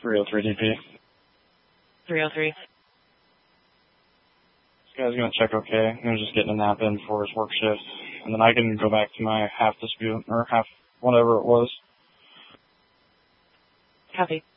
303 DP. 303. This guy's gonna check okay. I'm just getting a nap in for his work shift. And then I can go back to my half dispute, or half whatever it was. Copy.